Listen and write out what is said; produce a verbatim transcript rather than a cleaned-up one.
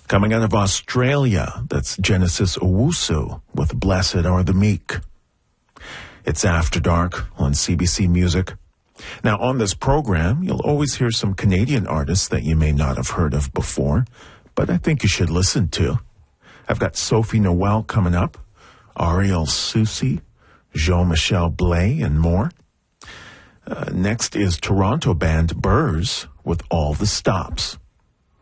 Coming out of Australia, that's Genesis Owusu with Blessed Are the Meek. It's After Dark on C B C Music. Now, on this program, you'll always hear some Canadian artists that you may not have heard of before, but I think you should listen to. I've got Sophie Noel coming up, Ariel Soucy, Jean-Michel Blais, and more. Uh, next is Toronto band Burrs with All the Stops.